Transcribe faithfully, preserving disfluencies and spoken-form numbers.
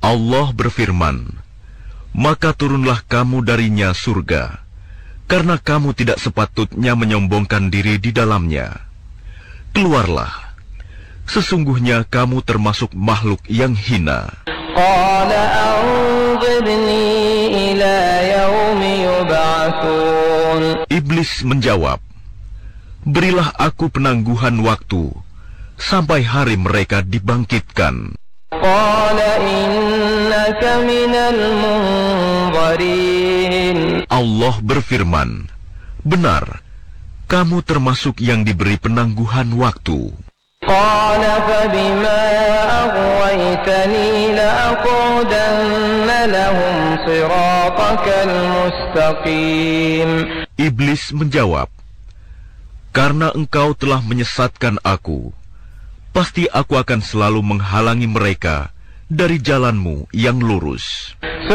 Allah berfirman, maka turunlah kamu darinya surga, karena kamu tidak sepatutnya menyombongkan diri di dalamnya. Keluarlah, sesungguhnya kamu termasuk makhluk yang hina. Qala anzirni ila yaumi yub'atsun. Iblis menjawab, berilah aku penangguhan waktu sampai hari mereka dibangkitkan. Qala innaka minal munzirin. Allah berfirman, benar, kamu termasuk yang diberi penangguhan waktu. Qala fabima aghwaytani la'aqudanna lahum siratakal mustaqim. Iblis menjawab, karena engkau telah menyesatkan aku, pasti aku akan selalu menghalangi mereka dari jalanmu yang lurus.